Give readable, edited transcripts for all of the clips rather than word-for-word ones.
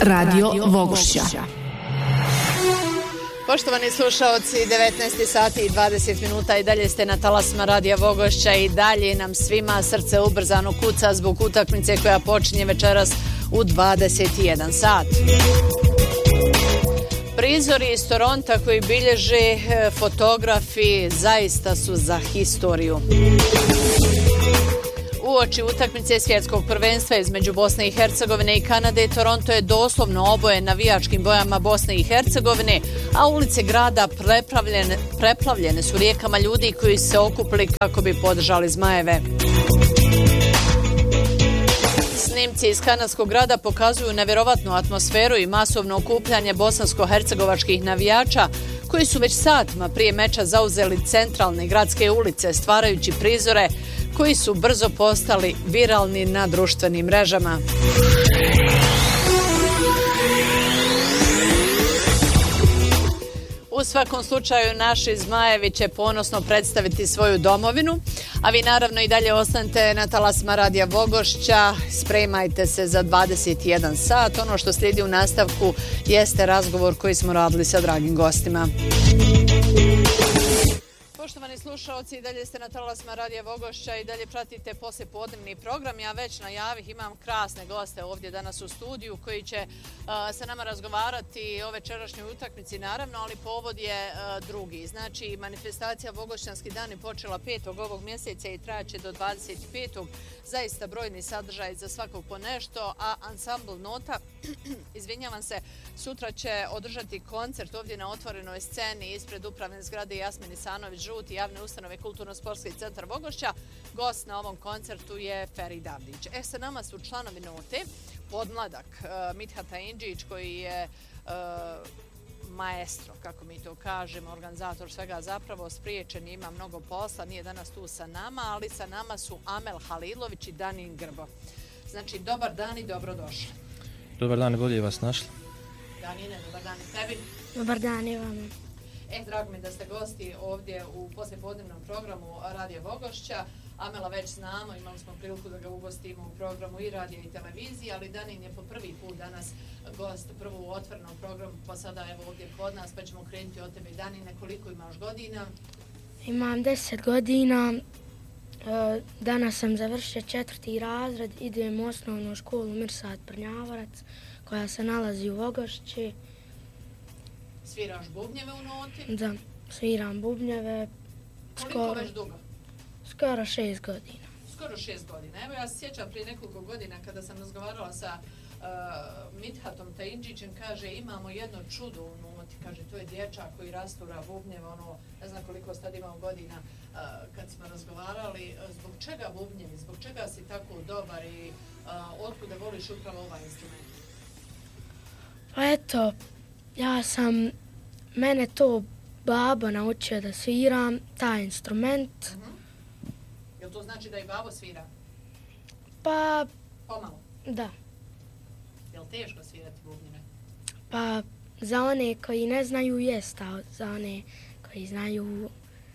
Radio Vogošća. Poštovani slušaoci, 19 sati i 20 minuta i dalje ste na talasima Radija Vogošća i dalje nam svima srce ubrzano kuca zbog utakmice koja počinje večeras u 21 sat. Prizori iz Toronta koji bilježe fotografi zaista su za historiju. Uoči utakmice svjetskog prvenstva između Bosne i Hercegovine i Kanade, Toronto je doslovno obojen navijačkim bojama Bosne i Hercegovine, a ulice grada preplavljene su rijekama ljudi koji se okupili kako bi podržali zmajeve. Snimci iz kanadskog grada pokazuju nevjerovatnu atmosferu i masovno okupljanje bosansko-hercegovačkih navijača koji su već satima prije meča zauzeli centralne gradske ulice stvarajući prizore koji su brzo postali viralni na društvenim mrežama. U svakom slučaju naši zmajevi će ponosno predstaviti svoju domovinu, a vi naravno i dalje ostanete na talasima Radija Vogošća, spremajte se za 21 sat. Ono što slijedi u nastavku jeste razgovor koji smo radili sa dragim gostima. Poštovani slušalci, i dalje ste na talasima Radija Vogošća i dalje pratite poslijepodnevni program. Ja već najavih imam krasne goste ovdje danas u studiju koji će sa nama razgovarati o večerašnjoj utakmici naravno, ali povod je drugi. Znači, manifestacija Vogošćanski dani počela 5. ovog mjeseca i trajaće do 25. Zaista brojni sadržaj za svakog po nešto, a ansambl Nota, izvinjavam se, sutra će održati koncert ovdje na otvorenoj sceni ispred upravne zgrade Jasmin Isanović Žuti javne ustanove Kulturno-sportski centar Vogošća. Gost na ovom koncertu je Feri Davdić. Sa nama su članovi Note, podmladak Midhat Indžić koji je maestro, kako mi to kažemo, organizator svega, zapravo spriječen, ima mnogo posla, nije danas tu sa nama, ali sa nama su Amel Halilović i Danin Grbo. Znači, dobar dan i dobrodošli. Dobar dan i bolje vas našli. Danine, dobar dan i tebi. Dobar dan i vam. Drago mi da ste gosti ovdje u poslijepodnevnom programu Radija Vogošća. Amela već znamo, imali smo priliku da ga ugostimo u programu i radija i televizije, ali Danin je po prvi put danas gost prvo u otvorenom programu, pa sada evo ovdje kod nas, pa ćemo krenuti od tebe. Danine, koliko imaš godina? Imam 10 godina. Danas sam završio 4. razred, idem u osnovnu školu Mirsad Prnjavorac, koja se nalazi u Vogošći. Sviraš bubnjeve u Noti? Da, sviram bubnjeve. Koliko već dugo? Skoro 6 godina. Skoro 6 godina. Evo, ja se sjećam prije nekoliko godina kada sam razgovarala sa Midhatom Indžićem, kaže, imamo jedno čudo u Noti, kaže, to je dječak koji rastura bubnjeve, ono, ne znam koliko sad imao godina kad smo razgovarali. Zbog čega bubnjevi, zbog čega si tako dobar i otkuda voliš upravo ovaj instrument? Pa eto, mene to babo naučio da sviram, taj instrument. Jel to znači da i babo svira? Pa... Pomalo? Da. Jel teško svirati bubnjeve? Pa za one koji ne znaju jest, a za one koji znaju...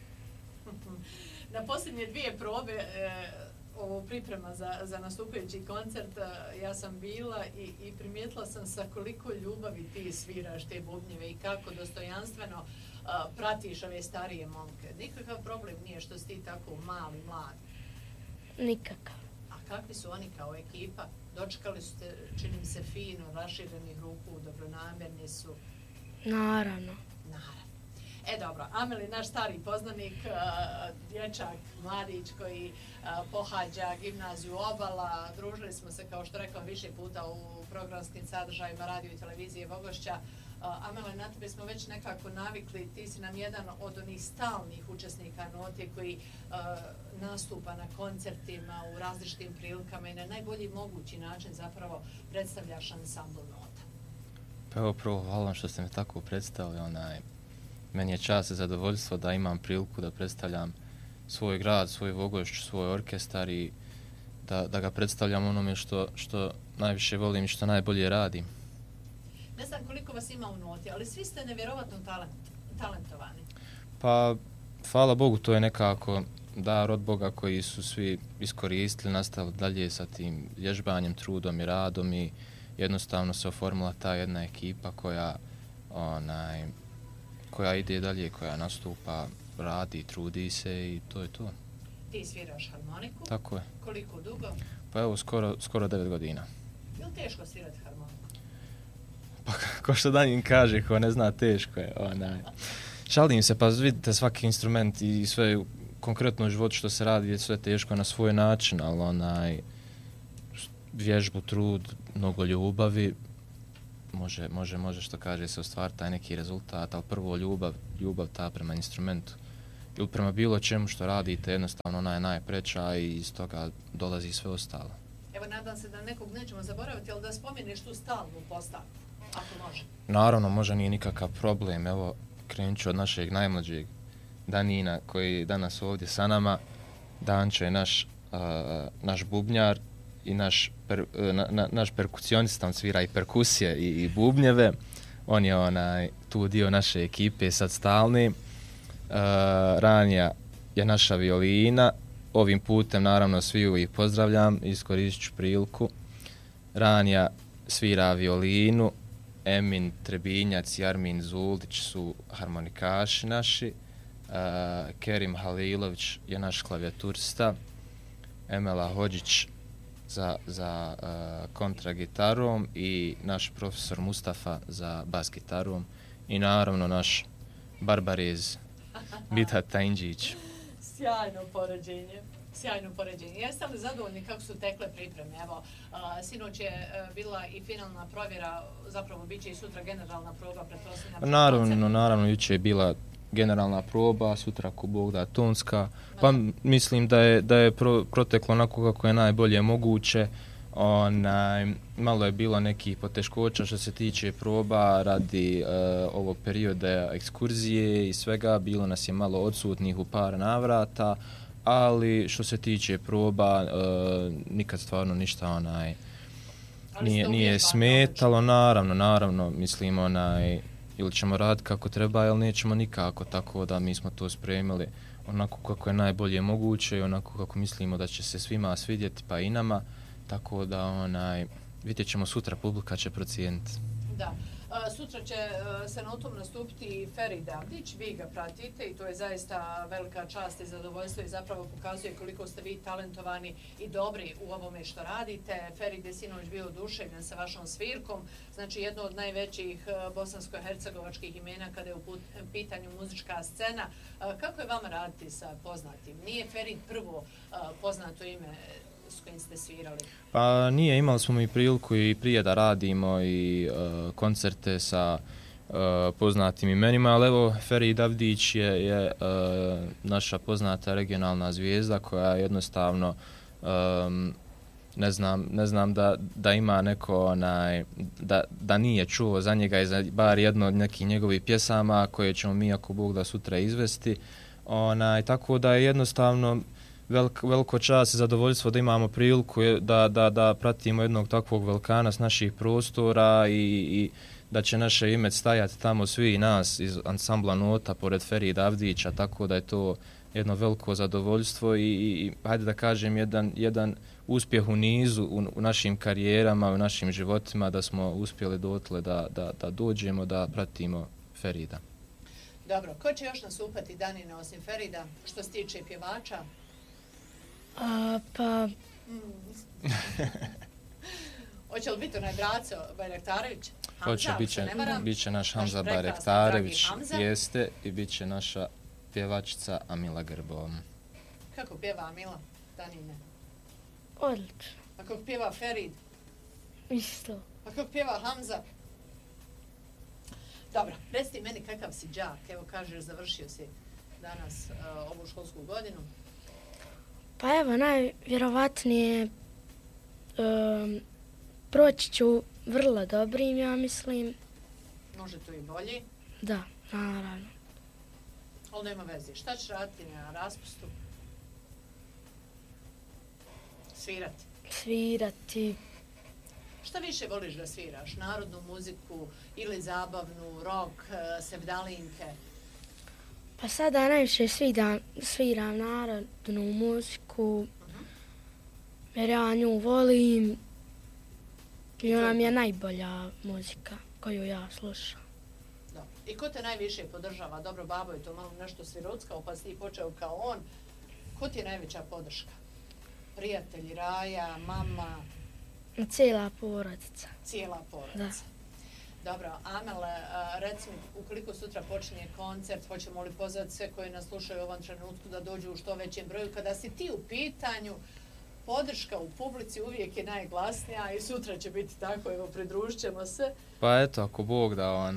Na posljednje 2 probe ovo priprema za nastupajući koncert, ja sam bila i primijetila sam sa koliko ljubavi ti sviraš te bubnjeve i kako dostojanstveno pratiš ove starije momke. Nikakav problem nije što si ti tako mali, mlad. Nikakav. A kakvi su oni kao ekipa? Dočekali su te, čini mi se, fino, raširenih ruku, dobronamjerni su? Naravno. Dobro, Amel je naš stari poznanik, dječak, mladić koji pohađa gimnaziju Obala. Družili smo se, kao što rekao, više puta u programskim sadržajima radio i televizije Vogošća. Amele, na tebe smo već nekako navikli, ti si nam jedan od onih stalnih učesnika Note koji nastupa na koncertima u različitim prilikama i na najbolji mogući način zapravo predstavljaš ansambl Nota. Pa evo, prvo, hvala vam što ste me tako predstavili. Meni je čast i zadovoljstvo da imam priliku da predstavljam svoj grad, svoj Vogošć, svoj orkestar i da ga predstavljam onome što najviše volim i što najbolje radim. Ne znam koliko vas ima u Noti, ali svi ste nevjerovatno talentovani. Pa, hvala Bogu, to je nekako dar od Boga koji su svi iskoristili, nastavili dalje sa tim vježbanjem, trudom i radom i jednostavno se oformila ta jedna ekipa koja ide dalje, koja nastupa, radi, trudi se i to je to. Ti sviraš harmoniku? Tako je. Koliko dugo? Pa evo, skoro 9 godina. Je li teško svirati harmoniku? Pa ko što Danjin kaže, ko ne zna, teško je. Šalim se, pa vidite svaki instrument i sve konkretno u životu što se radi je sve teško na svoj način, ali vježbu, trud, mnogo ljubavi, može što kaže se ostvariti taj neki rezultat, ali prvo ljubav ta prema instrumentu ili prema bilo čemu što radite, jednostavno ona je najpreča i iz toga dolazi sve ostalo. Evo, nadam se da nekog nećemo zaboraviti, ali da spomeniš tu stalnu postavku, ako može. Naravno, može, nije nikakav problem. Evo, krenut ću od našeg najmlađeg Danina, koji je danas ovdje sa nama. Dančo je naš bubnjar i naš perkucionista, on svira i perkusije i bubnjeve. On je tu dio naše ekipe, sad stalni. Ranja je naša violina. Ovim putem naravno svi uvijek pozdravljam, iskoristit ću priliku. Ranja svira violinu, Emin Trebinjac i Armin Zuldić su harmonikaši naši, Kerim Halilović je naš klavijaturista, Emela Hođić za kontragitarom i naš profesor Mustafa za bas gitarom i naravno naš Barbarez Mithat Tajnđić. Sjajno poređenje. Jeste li zadovoljni kako su tekle pripreme? Evo, sinoć je bila i finalna provjera, zapravo bit će i sutra generalna proba, pretpostavljam. Naravno, jučer je bila generalna proba, sutra ako Bog da tonska. Pa mislim da je proteklo onako kako je najbolje moguće. Malo je bilo nekih poteškoća što se tiče proba radi ovog perioda ekskurzije i svega. Bilo nas je malo odsutnih u par navrata, ali što se tiče proba nikad stvarno ništa nije smetalo. Naravno, mislim ili ćemo raditi kako treba ili nećemo nikako, tako da mi smo to spremili onako kako je najbolje moguće i onako kako mislimo da će se svima svidjeti, pa i nama. Tako da vidjet ćemo sutra, publika će procijeniti. Da. Sutra će se na tom nastupiti Ferid Avdić, vi ga pratite i to je zaista velika čast i zadovoljstvo i zapravo pokazuje koliko ste vi talentovani i dobri u ovome što radite. Ferid je sinoć bio oduševljen sa vašom svirkom, znači jedno od najvećih bosansko-hercegovačkih imena kada je u pitanju muzička scena. Kako je vama raditi sa poznatim? Nije Ferid prvo poznato ime s kojim ste svirali? Pa nije, imali smo i priliku i prije da radimo i koncerte sa poznatim imenima, ali evo Ferid Avdić je naša poznata regionalna zvijezda koja jednostavno ne znam da ima neko da nije čuo za njega i za bar jedno od nekih njegovih pjesama koje ćemo mi ako Bog da sutra izvesti. Tako da je jednostavno veliko čast i zadovoljstvo da imamo priliku da pratimo jednog takvog velikana s naših prostora i da će naše ime stajati tamo svi nas iz ansambla Nota pored Ferida Avdića, tako da je to jedno veliko zadovoljstvo i hajde da kažem jedan uspjeh u nizu u našim karijerama, u našim životima, da smo uspjeli dotle da dođemo da pratimo Ferida. Dobro, ko će još nastupati Danine osim Ferida što se tiče pjevača? Hoće li biti onaj Braco Bajraktarević? Hoće, bit će naš Hamza Bajraktarević, jeste, i bit će naša pjevačica Amila Grbo. Kako pjeva Amila, Danine? Odlično. A kako pjeva Ferid? Isto. A kako pjeva Hamza? Dobro, reci meni kakav si đak, evo kažeš završio si danas ovu školsku godinu. Pa evo, najvjerovatnije proći ću vrlo dobrim, ja mislim. Može to i bolje? Da, naravno. Ali nema veze. Šta ćeš raditi na raspustu? Svirati? Svirati. Šta više voliš da sviraš? Narodnu muziku ili zabavnu, rock, sevdalinke? Pa sada najviše sviram narodnu muziku, jer ja nju volim I ona mi je najbolja muzika koju ja slušam. Dobro. I ko te najviše podržava? Dobro, babo je to malo nešto sviruckao, pa si ti počeo kao on. Ko ti je najveća podrška? Prijatelji, Raja, mama? Cijela porodica. Cijela porodica. Dobro, Amel, reci mi, ukoliko sutra počinje koncert, hoćemo li pozvati sve koji nas slušaju u ovom trenutku da dođu u što većem broju? Kada si ti u pitanju, podrška u publici uvijek je najglasnija i sutra će biti tako, evo, pridružit ćemo se. Pa eto, ako Bog da,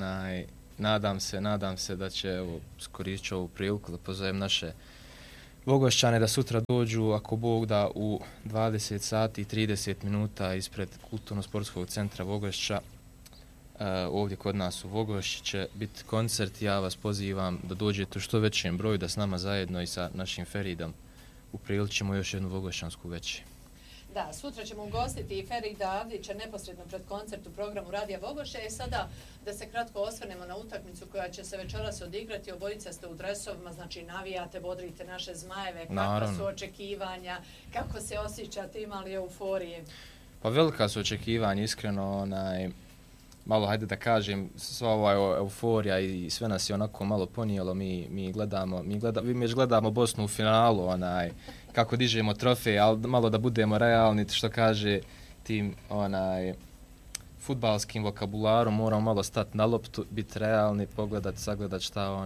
nadam se da će, evo, skoristit ovu priliku da pozovem naše Vogošćane da sutra dođu, ako Bog da, u 20 sati i 30 minuta ispred Kulturno-sportskog centra Vogošća. Ovdje kod nas u Vogošći će biti koncert. Ja vas pozivam da dođete u što većem broju, da s nama zajedno i sa našim Feridom upriličimo još jednu vogošćansku večer. Da, sutra ćemo ugostiti i Ferida Avdića neposredno pred koncert u programu Radija Vogošća. I sada da se kratko osvrnemo na utakmicu koja će se večeras odigrati. Obojica ste u dresovima, znači navijate, bodrite naše Zmajeve. Kakva su očekivanja, kako se osjećate, imali euforije? Pa velika su očekivanja, iskreno, malo, hajde da kažem, sva ova euforija i sve nas je onako malo ponijelo. Mi gledamo Bosnu u finalu, kako dižemo trofej, ali malo da budemo realni, što kaže tim fudbalskim vokabularom, moramo malo stati na loptu, biti realni, sagledat šta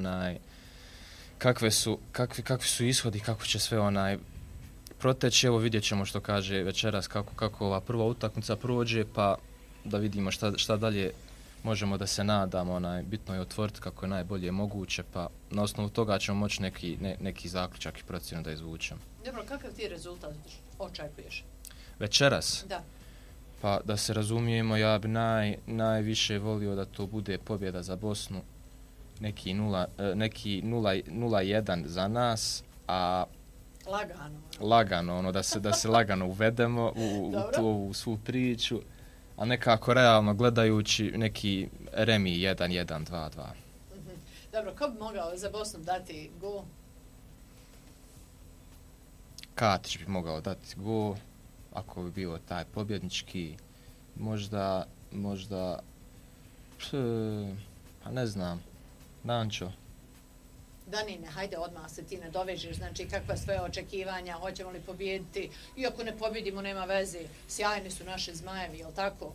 kakvi su ishodi, kako će sve proteći. Evo, vidjet ćemo što kaže večeras, kako ova prva utakmica prođe, pa da vidimo šta dalje možemo da se nadamo. Bitno je otvoriti kako je najbolje moguće, pa na osnovu toga ćemo moći neki zaključak i procjenu da izvučemo. Dobro, kakav ti rezultat očekuješ? Večeras? Da. Pa da se razumijemo, ja bi najviše volio da to bude pobjeda za Bosnu, neki 0-1 za nas, a lagano, da se lagano uvedemo u tu svu priču. A nekako realno gledajući neki remi 1-1, 2-2. Dobro, ko bi mogao za Bosnu dati gol? Katić bi mogao dati gol, ako bi bio taj pobjednički. Možda, pa ne znam, Dančo. Danine, hajde odmah se ti ne dovežiš, znači kakva svoje očekivanja, hoćemo li pobijediti, iako ne pobjedimo nema veze, sjajni su naši Zmajevi, jel tako?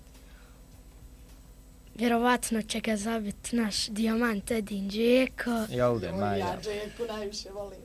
Vjerovatno će ga zabiti naš dijamant Edin Džeko. Jelde, Maja. Ja Džeku najviše volim.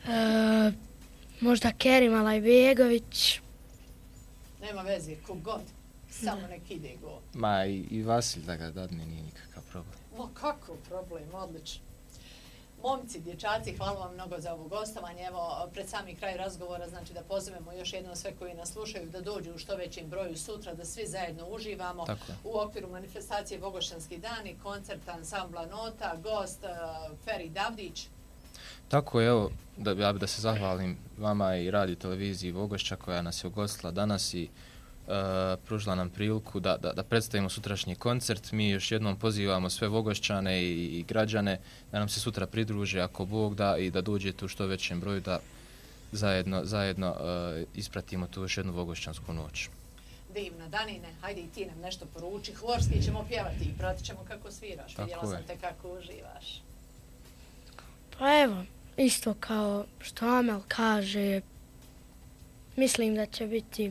Možda Kerim Alajbegović. Nema veze, kogod, samo nek ide gol. Ma i Vasilj da ga dadne, nije nikakav problem. Ma kakav problem, odlično. Momci, dječaci, hvala vam mnogo za ovo gostovanje. Evo, pred sami kraj razgovora, znači da pozovemo još jednom sve koji nas slušaju da dođu u što većem broju sutra, da svi zajedno uživamo u okviru manifestacije Vogošćanski dani, koncert ansambla Nota, gost Ferid Avdić. Tako je, evo, ja bih da se zahvalim vama i radio televiziji Vogošća koja nas je ugostila danas i pružila nam priliku da predstavimo sutrašnji koncert. Mi još jednom pozivamo sve Vogošćane i građane da nam se sutra pridruže ako Bog da i da dođete u što većem broju da zajedno ispratimo tu još jednu Vogošćansku noć. Divno, Danine, hajde i ti nam nešto poruči. Horski ćemo pjevati i pratit ćemo kako sviraš. Vidjela sam te kako uživaš. Pa evo, isto kao što Amel kaže, mislim da će biti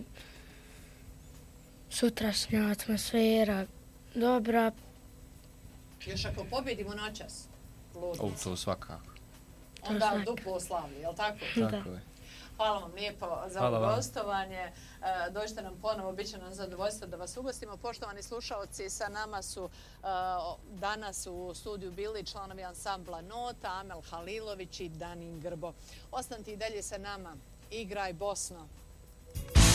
sutrašnja atmosfera dobra. Još ako pobjedimo noćas, ludnica. To svakako. Onda duplo slavlje, jel tako? Tako je. Hvala vam lijepo za ovo gostovanje. Dođite nam ponovo, bit će nam zadovoljstvo da vas ugostimo. Poštovani slušaoci, sa nama su danas u studiju bili članovi ansambla Nota, Amel Halilović i Danin Grbo. Ostanite i dalje sa nama. Igraj Bosno!